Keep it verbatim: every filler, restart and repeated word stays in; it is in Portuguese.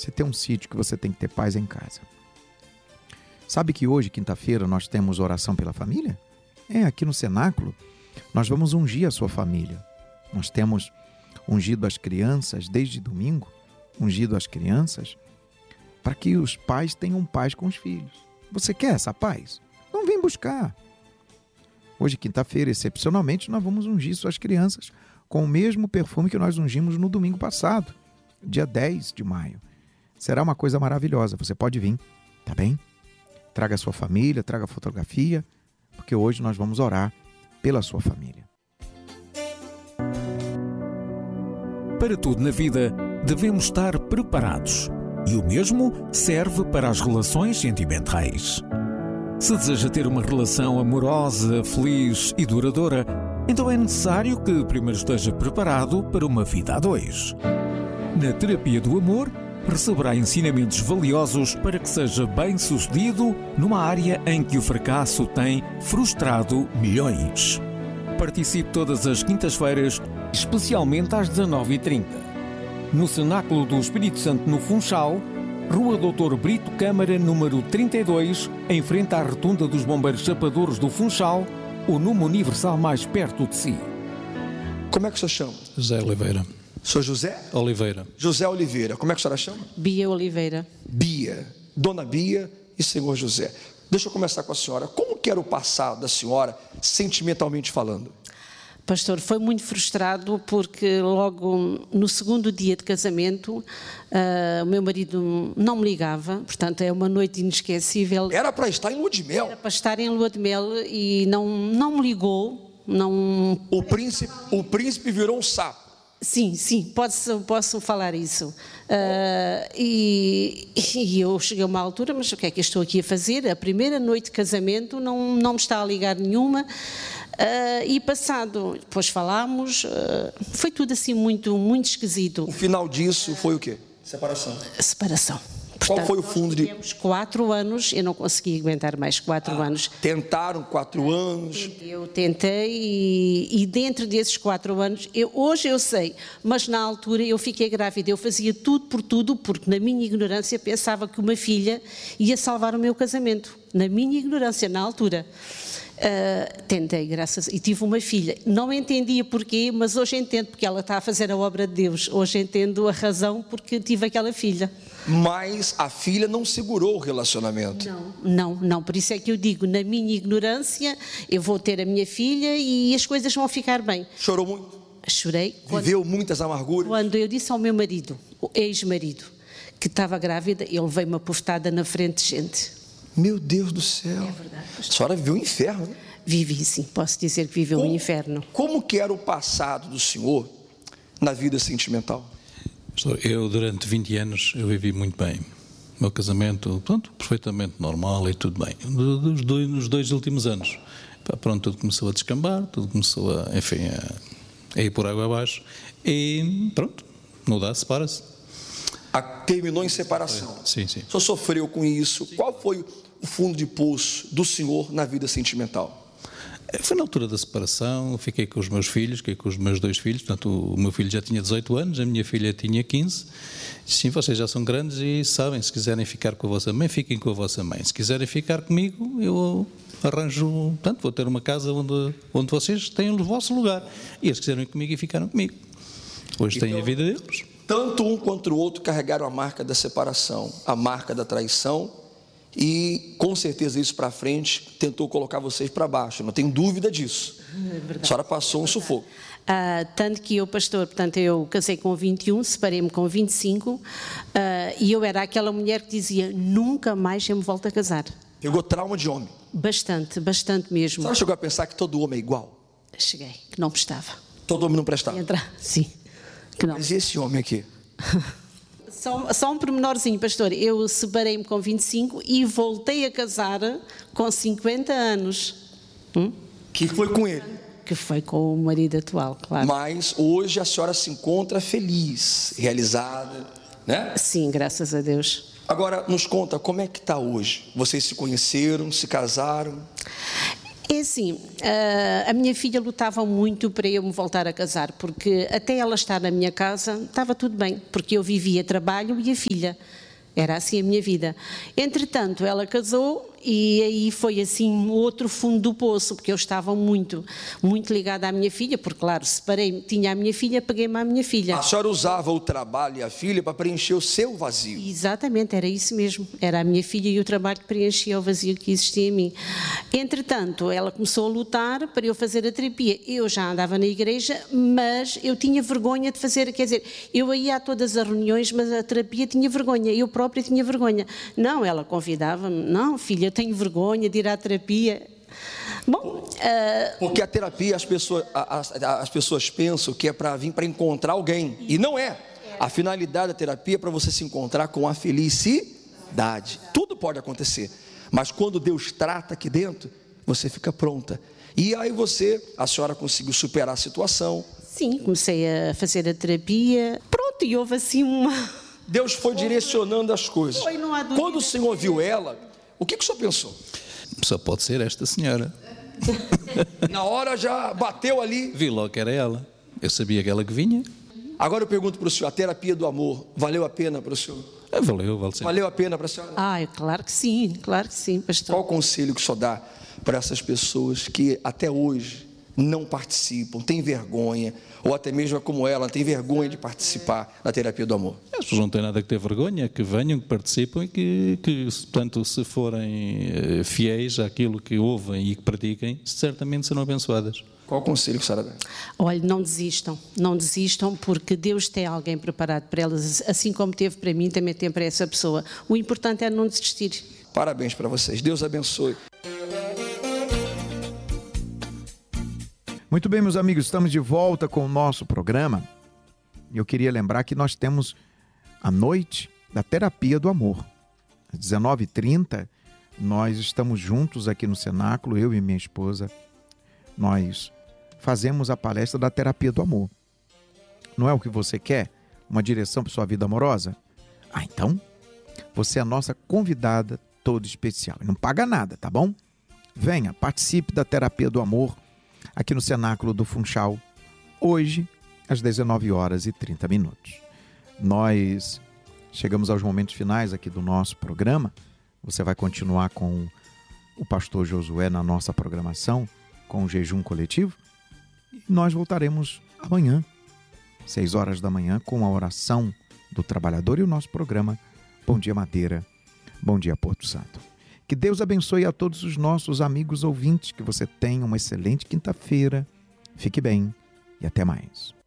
Você tem um sítio que você tem que ter paz em casa. Sabe que hoje, quinta-feira, nós temos oração pela família? É, aqui no cenáculo, nós vamos ungir a sua família. Nós temos ungido as crianças desde domingo, ungido as crianças, para que os pais tenham paz com os filhos. Você quer essa paz? Então vem buscar. Hoje, quinta-feira, excepcionalmente, nós vamos ungir suas crianças com o mesmo perfume que nós ungimos no domingo passado, dia dez de maio. Será uma coisa maravilhosa. Você pode vir, tá bem? Traga a sua família, traga a fotografia, porque hoje nós vamos orar pela sua família. Para tudo na vida, devemos estar preparados. E o mesmo serve para as relações sentimentais. Se deseja ter uma relação amorosa, feliz e duradoura, então é necessário que primeiro esteja preparado para uma vida a dois. Na terapia do amor, receberá ensinamentos valiosos para que seja bem-sucedido numa área em que o fracasso tem frustrado milhões. Participe todas as quintas-feiras, especialmente às dezanove e trinta. No Cenáculo do Espírito Santo, no Funchal, Rua doutor Brito Câmara, número trinta e dois, em frente à Rotunda dos Bombeiros Chapadores do Funchal, o número universal mais perto de si. Como é que o senhor chama? José Oliveira. Sou José? Oliveira. José Oliveira. Como é que a senhora chama? Bia Oliveira. Bia. Dona Bia e senhor José. Deixa eu começar com a senhora. Como que era o passado da senhora, sentimentalmente falando? Pastor, foi muito frustrado porque logo no segundo dia de casamento uh, o meu marido não me ligava, portanto é uma noite inesquecível. Era para estar em lua de mel. Era para estar em lua de mel e não, não me ligou. Não... O príncipe, o príncipe virou um sapo. Sim, sim, posso, posso falar isso. Uh, e, e eu cheguei a uma altura, mas o que é que eu estou aqui a fazer? A primeira noite de casamento não, não me está a ligar nenhuma. Uh, e passado, depois falámos, uh, foi tudo assim muito, muito esquisito. O final disso foi o quê? Separação. Separação. Qual Portanto, foi o fundo de... Tivemos quatro anos, eu não consegui aguentar mais quatro ah, anos. Tentaram quatro anos. Eu tentei e, e dentro desses quatro anos, eu, hoje eu sei, mas na altura eu fiquei grávida, eu fazia tudo por tudo, porque na minha ignorância pensava que uma filha ia salvar o meu casamento. Na minha ignorância, na altura. Uh, tentei, graças e tive uma filha, não entendia porquê, mas hoje entendo porque ela está a fazer a obra de Deus, hoje entendo a razão porque tive aquela filha. Mas a filha não segurou o relacionamento. Não, não, não, por isso é que eu digo, na minha ignorância eu vou ter a minha filha e as coisas vão ficar bem. Chorou muito? Chorei. Viveu quando, muitas amarguras? Quando eu disse ao meu marido, o ex-marido, que estava grávida, ele veio uma postada na frente de gente. Meu Deus do céu. É verdade. A senhora viveu um inferno, né? Vivi, sim. Posso dizer que viveu um inferno. Como que era o passado do senhor na vida sentimental? Eu, durante vinte anos, eu vivi muito bem. O meu casamento, pronto, perfeitamente normal e tudo bem. Dos dois, nos dois últimos anos, pronto, tudo começou a descambar, tudo começou a, enfim, a, a ir por água abaixo. E pronto, não dá, separa-se. A, terminou em separação. Sim, sim. O senhor sofreu com isso. Sim. Qual foi o fundo de poço do senhor na vida sentimental? Foi na altura da separação, fiquei com os meus filhos, fiquei com os meus dois filhos, portanto o meu filho já tinha dezoito anos, a minha filha tinha quinze. Sim, vocês já são grandes e sabem, se quiserem ficar com a vossa mãe, fiquem com a vossa mãe. Se quiserem ficar comigo, eu arranjo, portanto vou ter uma casa onde, onde vocês têm o vosso lugar. E eles quiseram ir comigo e ficaram comigo. Hoje então, têm a vida deles. Tanto um quanto o outro carregaram a marca da separação, a marca da traição, e com certeza isso para frente tentou colocar vocês para baixo, não tenho dúvida disso. É verdade. A senhora passou um sufoco. Ah, tanto que eu, pastor, portanto eu casei com vinte e um, separei-me com vinte e cinco, ah, e eu era aquela mulher que dizia, nunca mais eu me volto a casar. Pegou trauma de homem? Bastante, bastante mesmo. A senhora chegou a pensar que todo homem é igual? Cheguei, que não prestava. Todo homem não prestava? Entra, sim. Que não. Mas e esse homem aqui? Só, só um pormenorzinho, pastor. Eu separei-me com vinte e cinco e voltei a casar com cinquenta anos. Hum? Que foi com ele? Que foi com o marido atual, claro. Mas hoje a senhora se encontra feliz, realizada, né? Sim, graças a Deus. Agora, nos conta, como é que está hoje? Vocês se conheceram, se casaram? É assim, a minha filha lutava muito para eu me voltar a casar, porque até ela estar na minha casa estava tudo bem, porque eu vivia trabalho e a filha. Era assim a minha vida. Entretanto, ela casou e aí foi assim outro fundo do poço, porque eu estava muito, muito ligada à minha filha, porque claro, separei, tinha a minha filha, peguei-me à minha filha. A senhora usava o trabalho e a filha para preencher o seu vazio. Exatamente, era isso mesmo. Era a minha filha e o trabalho que preenchia o vazio que existia em mim. Entretanto, ela começou a lutar para eu fazer a terapia. Eu já andava na igreja, mas eu tinha vergonha de fazer, quer dizer, eu ia a todas as reuniões, mas a terapia tinha vergonha, eu própria tinha vergonha. Não, ela convidava-me, não, filha, eu tenho vergonha de ir à terapia. Bom, uh... porque a terapia, as pessoas, as, as pessoas pensam que é para vir para encontrar alguém, e não é. A finalidade da terapia é para você se encontrar com a felicidade. Tudo pode acontecer, mas quando Deus trata aqui dentro, você fica pronta. E aí você, a senhora conseguiu superar a situação. Sim, comecei a fazer a terapia. Pronto, e houve assim uma... Deus foi direcionando as coisas. Foi, não há dúvida. Quando o Senhor viu ela, o que, que o senhor pensou? Só pode ser esta senhora. Na hora já bateu ali. Vi logo que era ela. Eu sabia que ela que vinha. Agora eu pergunto para o senhor, a terapia do amor valeu a pena para o senhor? É, valeu, valeu. Valeu a pena para a senhora? Ah, claro que sim, claro que sim, pastor. Qual o conselho que o senhor dá para essas pessoas que até hoje não participam, têm vergonha, ou até mesmo como ela, tem vergonha de participar da terapia do amor? As pessoas não têm nada que ter vergonha, que venham, que participem, que, que portanto, se forem fiéis àquilo que ouvem e que pratiquem, certamente serão abençoadas. Qual o conselho que a senhora dá? Olha, não desistam, não desistam, porque Deus tem alguém preparado para elas, assim como teve para mim, também tem para essa pessoa. O importante é não desistir. Parabéns para vocês, Deus abençoe. Muito bem, meus amigos, estamos de volta com o nosso programa. Eu queria lembrar que nós temos a noite da terapia do amor. Às dezenove e trinta, nós estamos juntos aqui no cenáculo, eu e minha esposa. Nós fazemos a palestra da terapia do amor. Não é o que você quer? Uma direção para sua vida amorosa? Ah, então, você é a nossa convidada toda especial. E não paga nada, tá bom? Venha, participe da terapia do amor aqui no Cenáculo do Funchal, hoje, às dezenove horas e trinta minutos. Nós chegamos aos momentos finais aqui do nosso programa. Você vai continuar com o pastor Josué na nossa programação, com o jejum coletivo. E nós voltaremos amanhã, seis horas da manhã, com a oração do trabalhador e o nosso programa Bom Dia Madeira, Bom Dia Porto Santo. Que Deus abençoe a todos os nossos amigos ouvintes, que você tenha uma excelente quinta-feira. Fique bem e até mais.